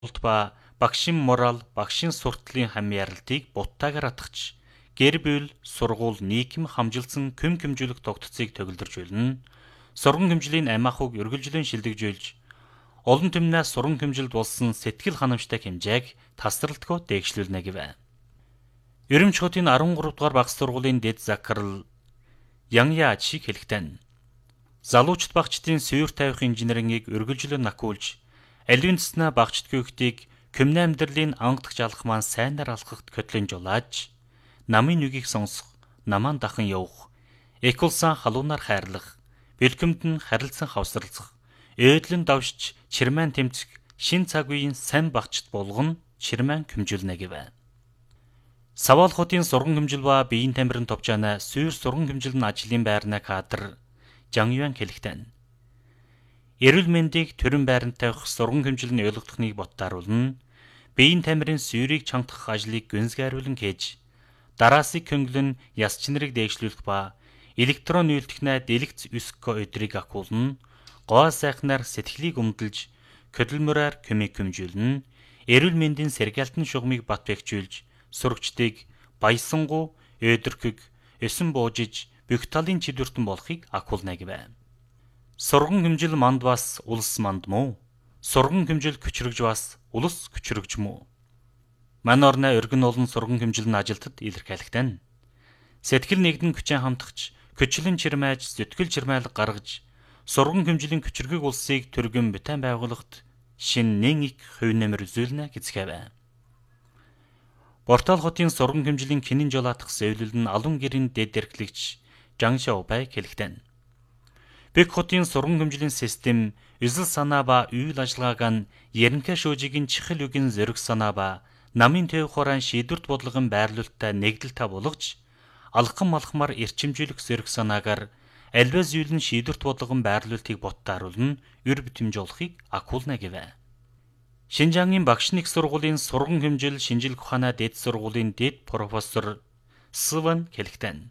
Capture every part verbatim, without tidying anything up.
ба багшийн морал, багшийн сурталын хамьяаралтыг буттаагаар атгах, гэр бүл, сургууль, нийгэм хамжилсан көм көмжүүлэх тогтцыг төгөлдржүүлнэ. Сурган хөмжлийн амиахыг үргэлжлэн шилдэгжүүлж, олон түмнээс сурган хөмжилд болсон сэтгэл ханамжтай хэмжээг тасралтгүй дээгшлүүлнэ гэв. Эрэмч хотын арван гурав дугаар багц сургуулийн дэд захирал Янья Ачиг хэлэхдээ залуучд багчдын суурь тавих инженерингийг үргэлжлэн накуулж, аливын цэснэ багчд хүүхдийг көмнэ амьдралын ангадагч алах маань сайнаар алхахт көтлөнжуулж, намын нүгийг сонсох, намаан дахан явах, экулсан халуунаар хайрлах, бэлгэмд нь харилцан хавсралцах, өөдлөн давшиж чирмэн тэмцэх шин цаг үеийн сайн багчд болгоно чирмэн хөмжүүлнэ гэв. Савал хотын сурган хөмжил ба биеийн тамирын товчаана суур сурган хөмжилн ажлын байрны кадр Жанюан хэлэхдээ эрүүл мэндийг төрөн байранд тавих сурган хөмжилн ойлгохныг боттааруулна. Биеийн тамирын суурийг чангах ажлыг гүнзгийруулан хийж, дараасыг хөнглөн яс чинрийг дээшлүүлэх ба электрон үйлдэгнэ дэлгэц үсгко өдрийг акуулна. Гоо сайхнаар сэтгэлийг өмдөлж, хөдөлмөрөөр көмийг хөмжүүлнэ. Эрүүл мэндийн сэргээлтэн шугамыг бат бэхжүүлж, сурагчдыг баясангу, өдөрхөг, өсөн буужиж, бүх талын чидвэртэн болохыг акуулна гэв. Сурган хөмжил манд бас улс манд муу. Сурган хөмжил көчрөгж бас улс көчрөгж муу. Ман орны өргөн олон сурган хөмжилн ажилтад илэрхийлэгдэн. Сэтгэл нэгдэн хүчин хамтагч, көчлөн чирмайж, зүтгэл чирмайлаг гаргаж, сурган хөмжилн көчргөг улсыг төргөн битэн байгуулахад шин нэн их хувь нэмэр үзүүлнэ гэцгээв. Бортал хотын сурган хөмжилн кинэн жолоотох зөвлөл нь алун гэрийн дэд эрхлэгч Жан Шаобай хэлэхдээ Бэг хотын сурган хөмжлийн систем эзэл санаа ба үйл ажиллагааг нь ерөнхий шүүжигийн чихэл үгийн зөрөг санаа ба намын төв хураан шийдвэрт бодлогын байрлуулалттай нэгдэлтэй болгож, алхам малхмаар эрчимжүүлэх зөрөг санаагаар альва зүйл нь шийдвэрт бодлогын байрлуулалтыг боттааруулна, өр бүтэмжүүлэхийг акуулна гэв. Шинжаангийн багш нэг сургуулийн сурган хөмжил шинжилгээ ухааны дэд сургуулийн дэд профессор Сван хэлэхдээ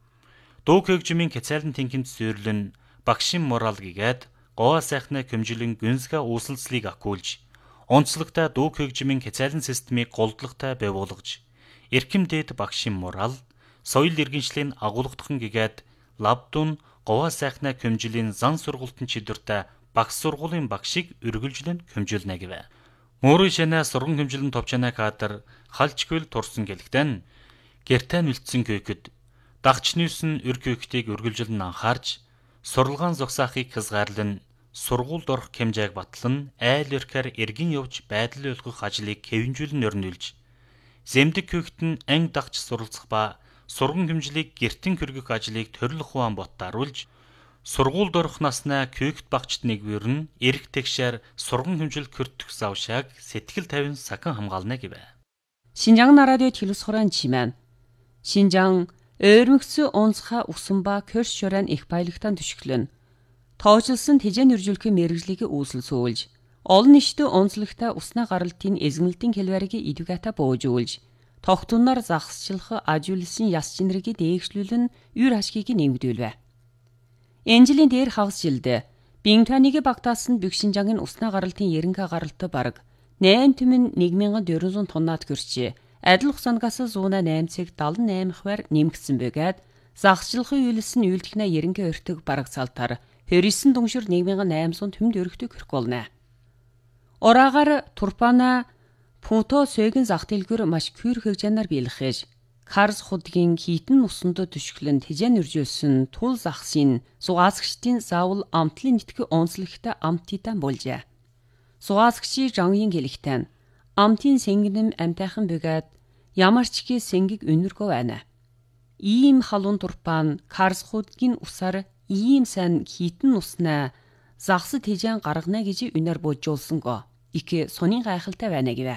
дуу хөгжмийн хязаалан тэнхимд зүйрлэн багшийн морал гэгээд гоо сайхны хөмжилэн гүнзгий үүсэлцлийг акуулж, онцлогтой дуу хөгжмийн хязаалан системийг голдлоготой бий болгож, эрхэм дэд багшийн морал, соёл иргэншлийн агуулгахан гэгээд лабдун гоо сайхны хөмжилийн зан сургалтын чидвэртэй багц сургуулийн багшийг үргэлжлэн хөмжүүлнэ гэв. Мөрөө шанаа сурган хөмжилэн товчаана кадр халчгүйл турсан гэлэгтэн гэртээ нүлцсэн күйхэд дагч нүүсэн өр күйхтийг үргэлжлэн анхаарч, сурлагаан зогсаахыг хязгаарлан, сургуульд орох хэмжээг батлан, айл өрхөөр эргэн явж байдал өлгөх ажлыг хэвэнжүүлэн өрнүүлж, зэмдэг күйхт нь анги дагч суралцах ба сурган хөмжлийг гэртэн хөргөх ажлыг төрөл ухаан боттааруулж, сургуульд орох наснаа күйхт багчд нэгвэрн эрх тэгшээр сурган хөмжил көртөх завшааг сэтгэл тавин сахан хамгаална гэв. Шинжаан радио телевиз хорон чимэн. Шинжаан өөрмөгцсөн онцгой усан ба көрс шорон их баялагтан төшөглөн. Тоочилсан тэжэн үржүүлэхин мэрэгжлийг үүсэлсүүлж, олон нийтэд онцлогтой уснаа гаралтын эзэмлэлтийн хэлвэрийг эдвгата боожуулж, тогтунаар загсчлах ажуулсан яс чинрийг дээгшлүүлэн үр ашгийг нэмэгдүүлвэ. Энэ жилийн дээр хагас жилдээ Бинтаныг багтаасан бүх Шинжаангийн уснаа гаралтын ерөнхий гаралт бараг найман түмэн нэг мянган дөрвөн зуун тоннаад гэрчээ. Адил ухсангаас зуuna найман цаг дадлан найман хвар нэмэгдсэн бэгээд загсчлахын үйлсэн үйлдэгнэ ерөнхий өртөг бараг цалтар хөрийсэн дүншир нэг мянган найман зуун түмэнд өргөдөг хөрөх болно. Ораагаар Турпана Путо сөгийн зах дэлгүүр маш күйр хөгжанаар биелхэж, Карс худгийн хитэн усанд төшөглөн тэжэн үржүүлсэн тул захсын сугаасгчдын заавал амтлын нэтгэ онцлогтой амтитан болжээ. Сугаасгчи Жангийн хэлэхдээ амтын сэнгэнэм амтайхан бэгээд ямар ч гээ сэнгиг өнөргөө байна. Ийм халуун турпаан Карс худгийн усаар ийм сайн хитэн уснаа загс тэжэн гаргана гэж үнээр божуулсан гоо. Их сонин гайхалтай байна гэвэ.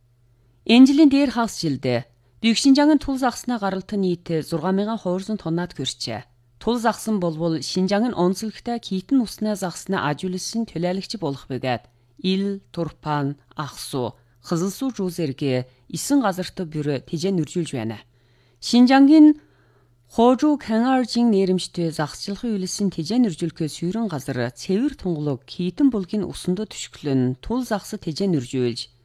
Энэ жилийн дээр хагас жилдээ Бэг Шинжаангийн тул загснаа гаралт нийт зургаан мянган хоёр зуун тоннаад гэрчээ. Тул загсан болвол Шинжаангийн онцлогтой хитэн уснаа загснаа ажуулсан төлөөлөгч болох бэгээд ил, турпаан, ахсу, хызылсуу жуузэргэ исэн газарт бүр тэжэн үржүүлж байна. Шинжаангийн Хожуу Канаржин нэрэмжтэй загсчлахын үйлсэн тэжээн үржүүлэхээ сүйрэн газар цэвэр тунгалаг хийтэн булгийн усандо түшгэлэн тул загсад тэжээн үржүүлж